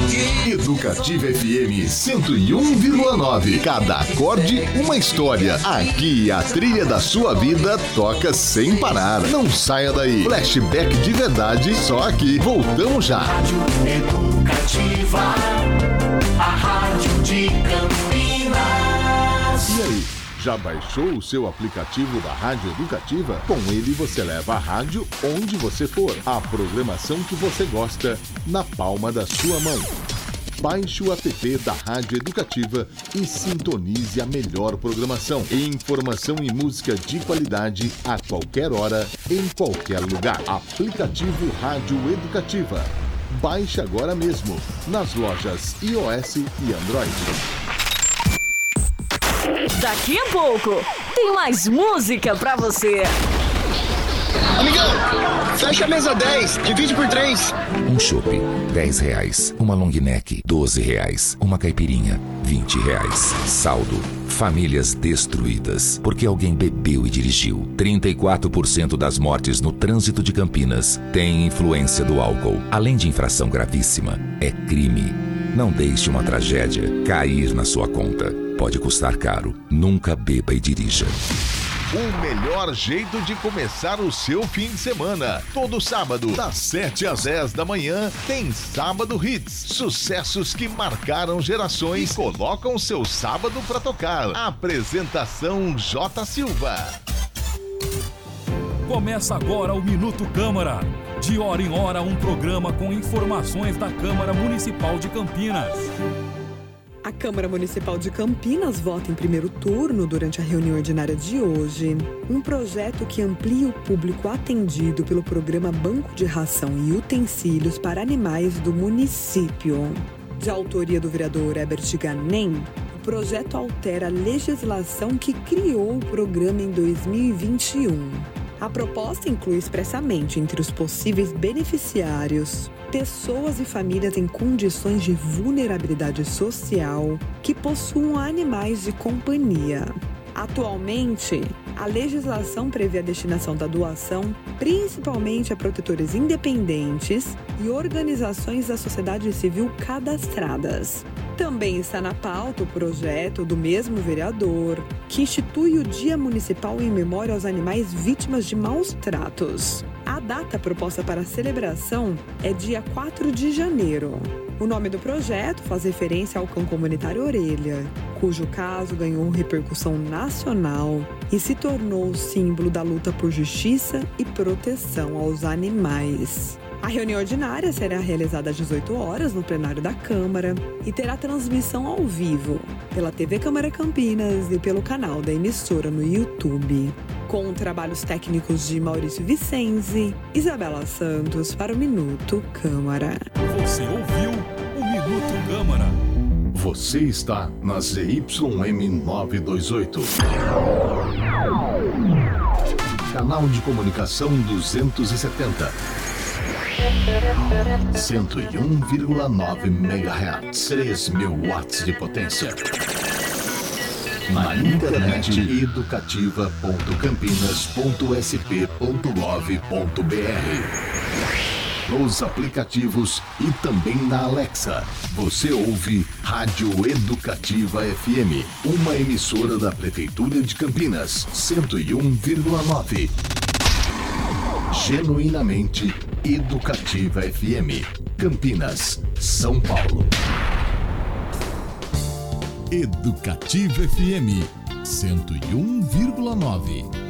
Educativa FM 101,9. Cada acorde, uma história. Aqui a trilha da sua vida toca sem parar. Não saia daí. Flashback de verdade, só aqui. Voltamos já. Rádio Educativa, a rádio de Campinas. E aí, já baixou o seu aplicativo da Rádio Educativa? Com ele você leva a rádio onde você for. A programação que você gosta na palma da sua mão. Baixe o app da Rádio Educativa e sintonize a melhor programação. Informação e música de qualidade a qualquer hora, em qualquer lugar. Aplicativo Rádio Educativa. Baixe agora mesmo, nas lojas iOS e Android. Daqui a pouco, tem mais música pra você. Amigão, fecha a mesa 10, divide por 3. Um chopp, R$10. Uma long neck, R$12. Uma caipirinha, R$20. Saldo, famílias destruídas, porque alguém bebeu e dirigiu. 34% das mortes no trânsito de Campinas têm influência do álcool. Além de infração gravíssima, é crime. Não deixe uma tragédia cair na sua conta. Pode custar caro. Nunca beba e dirija. O melhor jeito de começar o seu fim de semana. Todo sábado, das 7 às 10 da manhã, tem Sábado Hits. Sucessos que marcaram gerações e colocam seu sábado pra tocar. Apresentação J. Silva. Começa agora o Minuto Câmara. De hora em hora, um programa com informações da Câmara Municipal de Campinas. A Câmara Municipal de Campinas vota em primeiro turno, durante a reunião ordinária de hoje, um projeto que amplia o público atendido pelo programa Banco de Ração e Utensílios para Animais do município. De autoria do vereador Herbert Ganem, o projeto altera a legislação que criou o programa em 2021. A proposta inclui expressamente entre os possíveis beneficiários pessoas e famílias em condições de vulnerabilidade social que possuam animais de companhia. Atualmente, a legislação prevê a destinação da doação principalmente a protetores independentes e organizações da sociedade civil cadastradas. Também está na pauta o projeto do mesmo vereador, que institui o Dia Municipal em memória aos animais vítimas de maus tratos. A data proposta para a celebração é dia 4 de janeiro. O nome do projeto faz referência ao cão comunitário Orelha, cujo caso ganhou repercussão nacional e se tornou símbolo da luta por justiça e proteção aos animais. A reunião ordinária será realizada às 18 horas no plenário da Câmara e terá transmissão ao vivo pela TV Câmara Campinas e pelo canal da emissora no YouTube. Com trabalhos técnicos de Maurício Vicenzi, Isabela Santos para o Minuto Câmara. Você ouviu o Minuto Câmara. Você está na ZYM 928. Canal de comunicação 270. 101,9 MHz. 3.000 watts de potência. Na internet educativa.campinas.sp.gov.br. Nos aplicativos e também na Alexa. Você ouve Rádio Educativa FM, uma emissora da Prefeitura de Campinas, 101,9. Genuinamente Educativa FM, Campinas, São Paulo. Educativa FM 101,9.